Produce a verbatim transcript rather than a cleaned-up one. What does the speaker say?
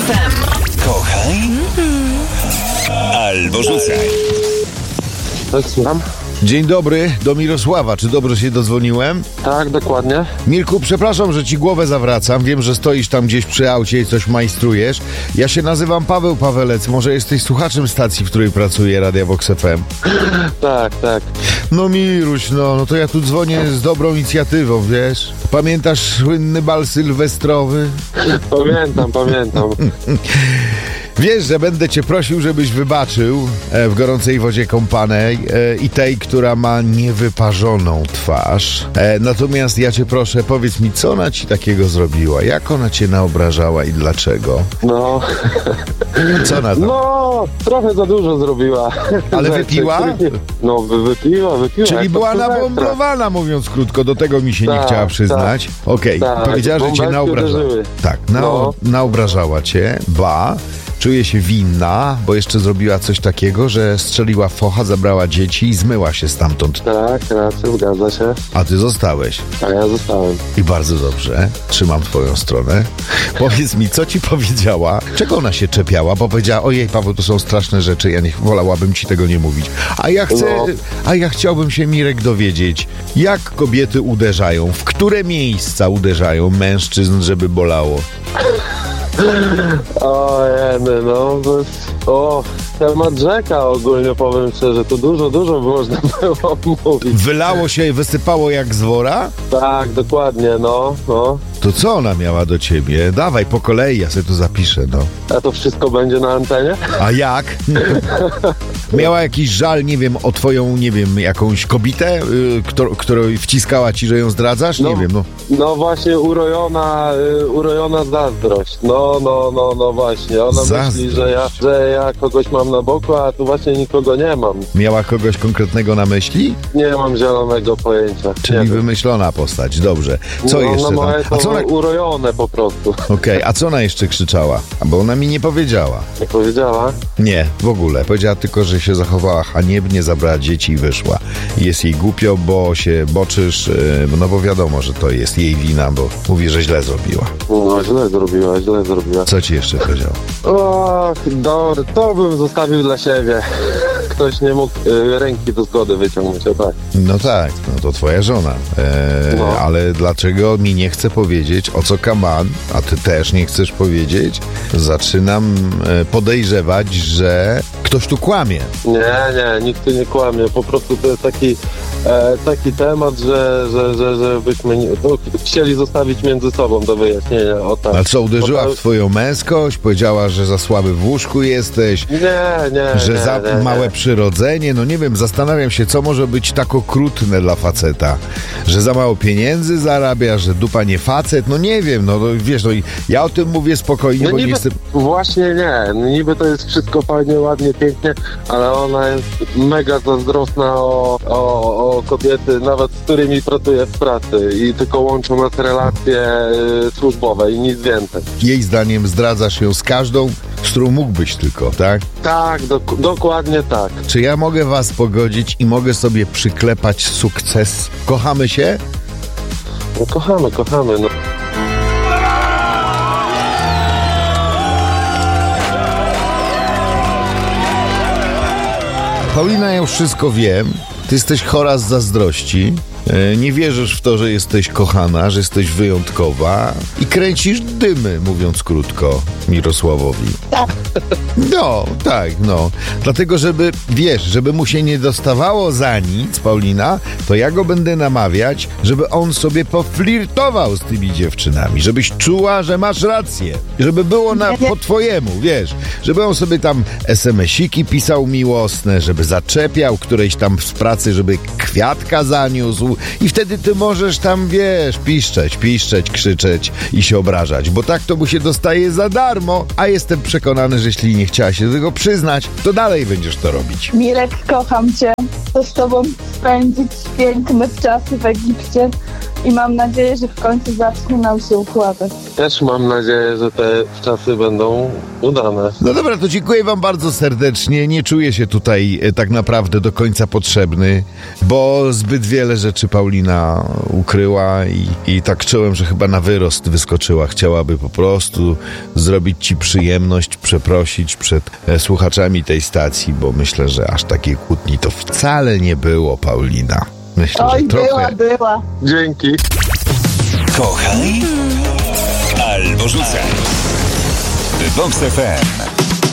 F M. Kochaj albo rzucaj. Tak, słucham. Dzień dobry, do Mirosława. Czy dobrze się dodzwoniłem? Tak, dokładnie. Mirku, przepraszam, że ci głowę zawracam. Wiem, że stoisz tam gdzieś przy aucie i coś majstrujesz. Ja się nazywam Paweł Pawelec. Może jesteś słuchaczem stacji, w której pracuje Radia Vox F M? Tak, tak. No Miruś, no, no to ja tu dzwonię z dobrą inicjatywą, wiesz? Pamiętasz słynny bal sylwestrowy? Pamiętam, pamiętam. Wiesz, że będę cię prosił, żebyś wybaczył e, w gorącej wodzie kąpanej e, i tej, która ma niewyparzoną twarz. E, natomiast ja cię proszę, powiedz mi, co ona ci takiego zrobiła? Jak ona cię naobrażała i dlaczego? No. Co ona tam? No, trochę za dużo zrobiła. Ale Rzeczy, wypiła? których nie- No, wy- wypiła, wypiła. Czyli jak była to Sylwestra. nabąblowana, mówiąc krótko, do tego mi się nie Tak, chciała przyznać. Okej, tak, powiedziała, że cię bąbelki naobrażała. uderzyły. Tak, na, No. naobrażała cię, ba, czuje się winna, bo jeszcze zrobiła coś takiego, że strzeliła focha, zabrała dzieci i zmyła się stamtąd. Tak, racja, zgadza się. A ty zostałeś. A ja zostałem. I bardzo dobrze, trzymam twoją stronę. Powiedz mi, co ci powiedziała? Czego ona się czepiała? Bo powiedziała, ojej Paweł, to są straszne rzeczy, ja nie wolałabym ci tego nie mówić. A ja chcę, No. a ja chciałbym się, Mirek, dowiedzieć, jak kobiety uderzają, w które miejsca uderzają mężczyzn, żeby bolało. O, jeny, no. To jest, o, temat rzeka ogólnie, powiem szczerze. Tu dużo, dużo można było mówić. Wylało się i wysypało jak z wora? Tak, dokładnie, no, no. To co ona miała do ciebie? Dawaj, po kolei, ja sobie to zapiszę, no. A to wszystko będzie na antenie? A jak? Miała jakiś żal, nie wiem, o twoją, nie wiem, jakąś kobietę, y, którą, którą wciskała ci, że ją zdradzasz? Nie wiem, no. No właśnie, urojona, y, urojona zazdrość. No, no, no, no właśnie. Ona Zazdrość. myśli, że ja, że ja kogoś mam na boku, a tu właśnie nikogo nie mam. Miała kogoś konkretnego na myśli? Nie mam zielonego pojęcia. Czyli nie wiem. wymyślona postać, dobrze. Co no, jeszcze no, tam? moje A co to ona... urojone po prostu. Okej, a co ona jeszcze krzyczała? A bo ona mi nie powiedziała. Nie powiedziała? Nie, w ogóle. Powiedziała tylko, że się zachowała haniebnie, zabrała dzieci i wyszła. Jest jej głupio, bo się boczysz, yy, no bo wiadomo, że to jest jej wina, bo mówi, że źle zrobiła. No, źle zrobiła, źle zrobiła. Co ci jeszcze powiedział? Och, dobry, to bym zostawił dla siebie. Ktoś nie mógł y, ręki do zgody wyciągnąć, o tak. No tak, no to twoja żona. Eee, No. Ale dlaczego mi nie chce powiedzieć, o co kaman, a ty też nie chcesz powiedzieć? Zaczynam e, podejrzewać, że ktoś tu kłamie. Nie, nie, nikt tu nie kłamie. Po prostu to jest taki, e, taki temat, że, że, że, że byśmy nie, no, chcieli zostawić między sobą do wyjaśnienia. O tak. Ale co, uderzyła Bo w twoją męskość? Powiedziała, że za słaby w łóżku jesteś? to- Nie, nie, Że nie, za nie, nie. małe przyrodzenie? No nie wiem, zastanawiam się, co może być tak okrutne dla faceta. Że za mało pieniędzy zarabia, że dupa nie facet? No nie wiem, no, no wiesz, no i ja o tym mówię spokojnie, No bo nie niby, jestem... właśnie nie, no niby to jest wszystko fajnie, ładnie, pięknie, ale ona jest mega zazdrosna o, o, o kobiety, nawet z którymi pracuje w pracy i tylko łączą nas relacje y, służbowe i nic więcej. Jej zdaniem zdradzasz ją z każdą, z którą mógłbyś tylko, tak? Tak, dok- dokładnie tak. Czy ja mogę was pogodzić i mogę sobie przyklepać sukces? Kochamy się? No, kochamy, kochamy, no. Paulina, ja już wszystko wiem. Ty jesteś chora z zazdrości. E, Nie wierzysz w to, że jesteś kochana, że jesteś wyjątkowa i kręcisz dymy, mówiąc krótko, Mirosławowi. No, tak, no. Dlatego, żeby, wiesz, żeby mu się nie dostawało za nic, Paulina, to ja go będę namawiać, żeby on sobie poflirtował z tymi dziewczynami, żebyś czuła, że masz rację. Żeby było na, po twojemu, wiesz. Żeby on sobie tam esemesiki pisał miłosne, żeby zaczepiał którejś tam z pracy, żeby kwiatka zaniósł i wtedy ty możesz tam, wiesz, piszczeć, piszczeć, krzyczeć i się obrażać, bo tak to mu się dostaje za darmo, a jestem przekonany, że jeśli nie chciała się do tego przyznać, to dalej będziesz to robić. Mirek, kocham cię. Chcę z tobą spędzić piękne czasy w Egipcie. i mam nadzieję, że w końcu zacznie nam się układać. Też mam nadzieję, że te czasy będą udane. No dobra, to dziękuję wam bardzo serdecznie. Nie czuję się tutaj e, tak naprawdę do końca potrzebny, bo zbyt wiele rzeczy Paulina ukryła i, i tak czułem, że chyba na wyrost wyskoczyła. Chciałaby po prostu zrobić ci przyjemność, przeprosić przed e, słuchaczami tej stacji, bo myślę, że aż takiej kłótni to wcale nie było, Paulina. Myślę, Oj, że trochę... była, była. Dzięki. Kochaj albo rzucaj. Vox F M.